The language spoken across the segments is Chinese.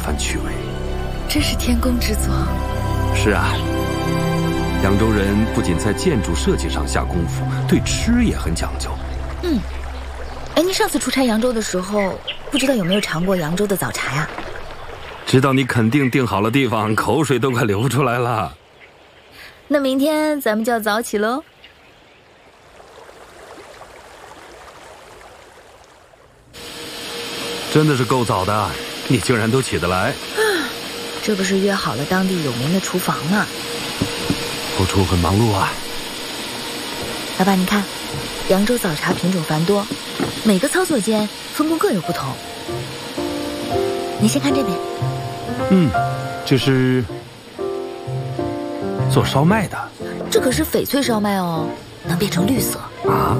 番趣味。 真是天公之作。 是啊，扬州人不仅在建筑设计上下功夫，对吃也很讲究。 哎，你上次出差扬州的时候，不知道有没有尝过扬州的早茶呀？ 知道你肯定订好了地方，口水都快流不出来了。 那明天咱们就要早起喽。 真的是够早的，你竟然都起得来。 这不是约好了当地有名的厨房吗？ 后厨很忙碌啊。 老爸，你看，扬州早茶品种繁多，每个操作间分工各有不同。你先看这边。 这是做烧麦的。 这可是翡翠烧麦哦，能变成绿色啊。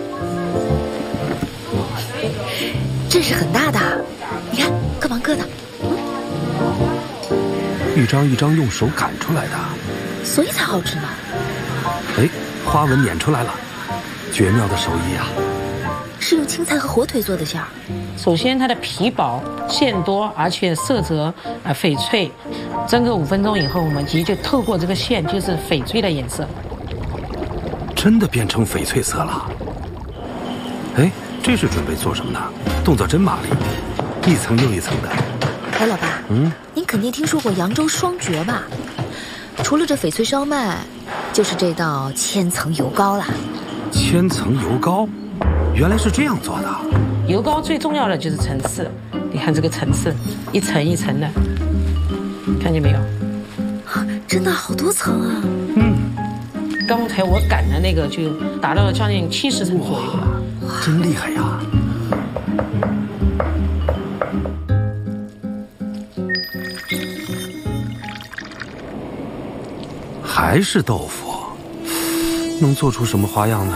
这是很大的，你看各忙各的。 一张一张用手擀出来的， 所以才好吃呢。 哎，花纹捻出来了，绝妙的手艺啊！ 是用青菜和火腿做的馅儿。 首先它的皮薄馅多，而且色泽翡翠，蒸个5分钟以后，我们就透过这个馅就是翡翠的颜色。 真的变成翡翠色了。哎，这是准备做什么呢？动作真麻利，一层又一层的。 哎，老爸，您肯定听说过扬州双绝吧？除了这翡翠烧麦，就是这道千层油糕啦。 千层油糕，原来是这样做的。 油糕最重要的就是层次，你看这个层次，一层一层的，看见没有？ 真的好多层啊！ 刚才我擀的那个就达到了将近70层左右了。 真厉害呀！还是豆腐，能做出什么花样呢？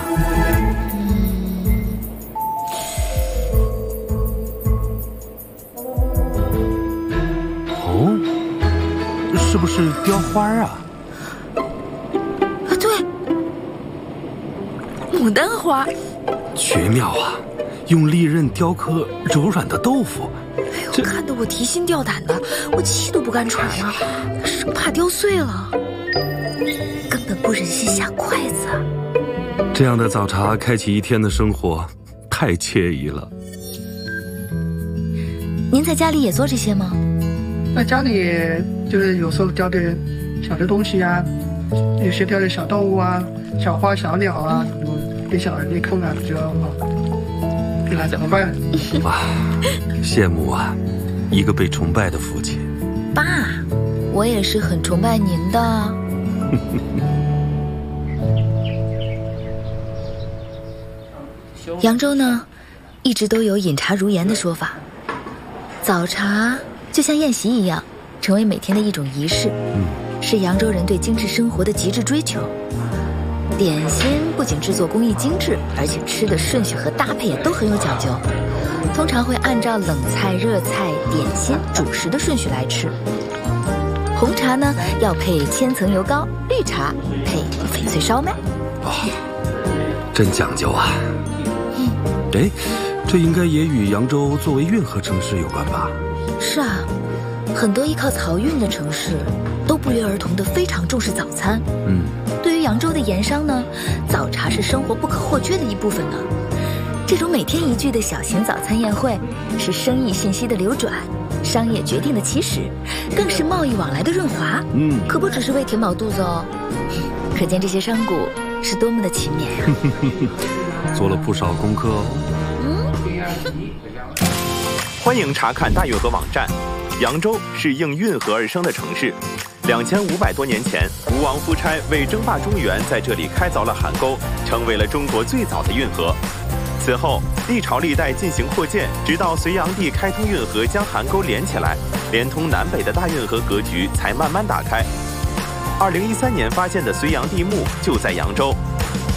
哦，是不是雕花啊？ 对，牡丹花。 绝妙啊！用利刃雕刻柔软的豆腐。 哎呦，看得我提心吊胆的，我气都不敢喘了，生怕雕碎了，根本不忍心下筷子。 这样的早茶开启一天的生活，太惬意了。 您在家里也做这些吗？ 在家里就是有时候雕点小的东西啊，有些雕点小动物啊、小花小鸟啊，给小人一空啊，比较好。给他怎么办？ 哇，羡慕啊！一个被崇拜的父亲。 爸，我也是很崇拜您的。扬州呢，一直都有饮茶如颜的说法。早茶就像宴席一样，成为每天的一种仪式，是扬州人对精致生活的极致追求。点心不仅制作工艺精致，而且吃的顺序和搭配也都很有讲究，通常会按照冷菜、热菜、点心、主食的顺序来吃。红茶呢要配千层油糕，绿茶配翡翠烧麦。 真讲究啊！哎，这应该也与扬州作为运河城市有关吧？ 是啊，很多依靠漕运的城市都不约而同地非常重视早餐。对于扬州的盐商呢，早茶是生活不可或缺的一部分呢。这种每天一聚的小型早餐宴会，是生意信息的流转，商业决定的起始，更是贸易往来的润滑。可不只是为填饱肚子哦。可见这些商贾是多么的勤勉呀！ 做了不少功课哦。 欢迎查看大运河网站。扬州是应运河而生的城市。2500多年前，吴王夫差为争霸中原，在这里开凿了邗沟，成为了中国最早的运河。此后，历朝历代进行扩建，直到隋炀帝开通运河，将邗沟连起来，连通南北的大运河格局才慢慢打开。2013年发现的隋炀帝墓就在扬州。